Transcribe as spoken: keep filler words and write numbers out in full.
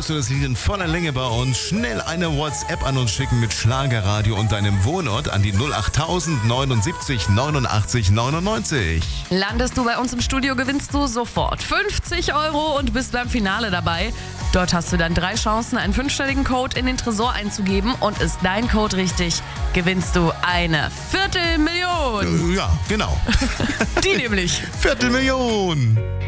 du das Lied in voller Länge bei uns, schnell eine WhatsApp an uns schicken mit Schlagerradio und deinem Wohnort an die null acht tausend neunundsiebzig neunundachtzig neunundneunzig. Landest du bei uns im Studio, gewinnst du sofort fünfzig Euro und bist beim Finale dabei. Dort hast du dann drei Chancen, einen fünfstelligen Code in den Tresor einzugeben, und ist dein Code richtig, gewinnst du eine Viertelmillion. Ja, genau. Die nämlich. Viertelmillion.